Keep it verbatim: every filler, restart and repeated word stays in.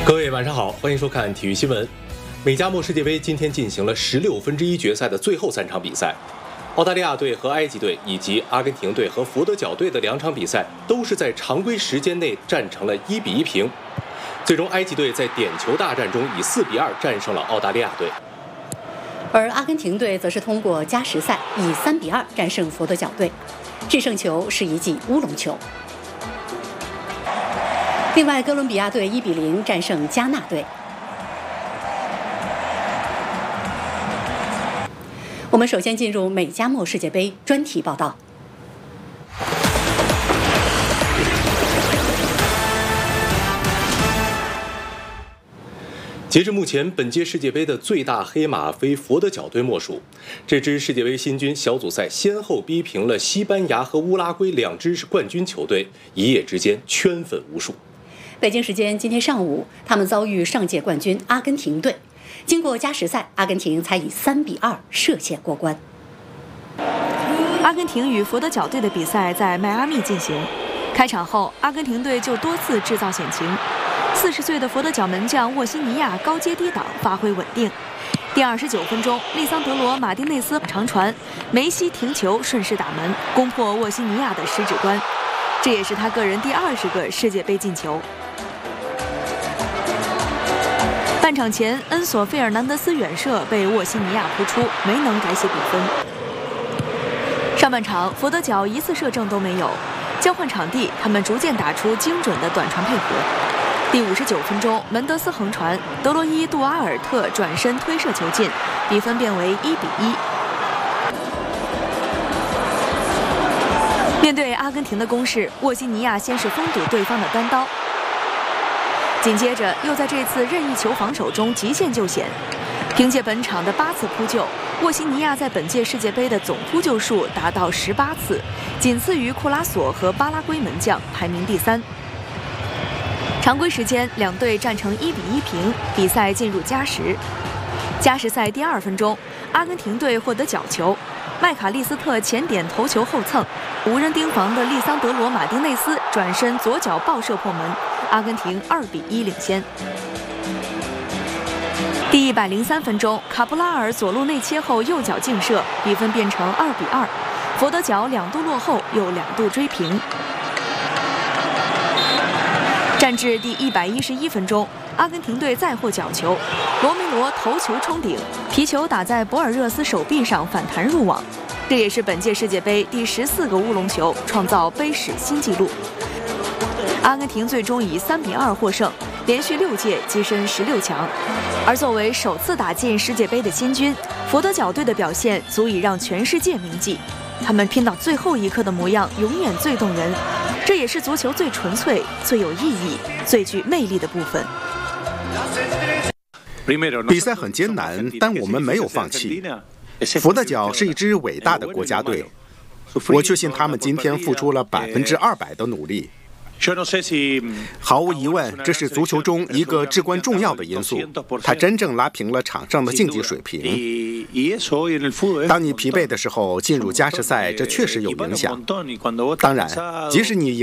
各位晚上好，欢迎收看体育新闻。美加墨世界杯今天进行了十六分之一决赛的最后三场比赛，澳大利亚队和埃及队以及阿根廷队和佛得角队的两场比赛都是在常规时间内战成了一比一平。最终，埃及队在点球大战中以四比二战胜了澳大利亚队， 而阿根廷队则是通过加时赛以三比二战胜佛得角队，制胜球是一记乌龙球。另外，哥伦比亚队一比零战胜加纳队。我们首先进入美加墨世界杯专题报道。 截至目前，本届世界杯的最大黑马非佛得角队莫属。这支世界杯新军小组赛先后逼平了西班牙和乌拉圭两支冠军球队，一夜之间圈粉无数。 北京时间今天上午，他们遭遇上届冠军阿根廷队，经过加时赛，阿根廷才以三比二涉险过关。 阿根廷与佛得角队的比赛在迈阿密进行，开场后，阿根廷队就多次制造险情。四十岁的佛得角门将沃西尼亚高接低挡，发挥稳定。第二十九分钟，利桑德罗·马丁内斯长传，梅西停球顺势打门，攻破沃西尼亚的十指关，这也是他个人第二十个世界杯进球。半场前，恩索·费尔南德斯远射被沃西尼亚扑出，没能改写比分。上半场，佛得角一次射正都没有，交换场地，他们逐渐打出精准的短传配合。第五十九分钟，门德斯横传，德罗伊·杜阿尔特转身推射球进，比分变为一比一。面对阿根廷的攻势，沃西尼亚先是封堵对方的单刀。紧接着，又在这次任意球防守中极限救险。凭借本场的八次扑救，沃西尼亚在本届世界杯的总扑救数达到十八次，仅次于库拉索和巴拉圭门将，排名第三。常规时间，两队战成一比一平，比赛进入加时。加时赛第二分钟，阿根廷队获得角球，麦卡利斯特前点头球后蹭，无人盯防的利桑德罗·马丁内斯转身左脚爆射破门。阿根廷二比一领先。第一百零三分钟，卡布拉尔左路内切后右脚劲射，比分变成二比二。佛得角两度落后，又两度追平。战至第一百一十一分钟，阿根廷队再获角球，罗梅罗头球冲顶，皮球打在博尔热斯手臂上反弹入网，这也是本届世界杯第十四个乌龙球，创造杯史新纪录。阿根廷最终以三比二获胜，连续六届跻身十六强。而作为首次打进世界杯的新军，佛得角队的表现足以让全世界铭记。他们拼到最后一刻的模样，永远最动人。这也是足球最纯粹、最有意义、最具魅力的部分。 比赛很艰难，但我们没有放弃。佛得角是一支伟大的国家队，我确信他们今天付出了百分之二百的努力。毫无疑问，这是足球中一个至关重要的因素，它真正拉平了场上的竞技水平。当你疲惫的时候进入加时赛，这确实有影响。当然，即使你